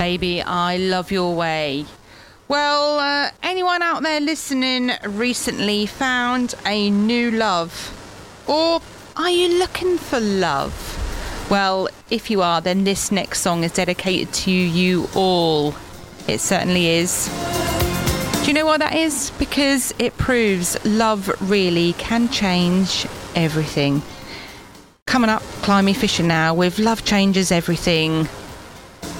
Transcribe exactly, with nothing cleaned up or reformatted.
Baby, I Love Your Way. Well, uh, anyone out there listening recently found a new love? Or are you looking for love? Well, if you are, then this next song is dedicated to you all. It certainly is. Do you know what that is? Because it proves love really can change everything. Coming up, Climby Fisher now with Love Changes Everything.